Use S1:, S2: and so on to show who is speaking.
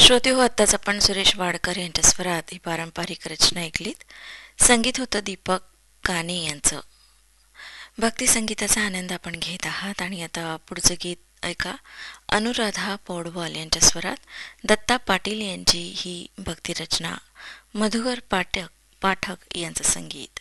S1: श्रोते हो, आत्ताच आपण सुरेश वाडकर यांच्या स्वरात ही पारंपरिक रचना ऐकलीत. संगीत होतं दीपक काने यांचं. भक्ती संगीताचा आनंद आपण घेत आहात आणि आता पुढचं गीत ऐका. अनुराधा पौडवाल यांच्या स्वरात दत्ता पाटील यांची ही भक्ती रचना, मधुकर पाठक यांचं संगीत.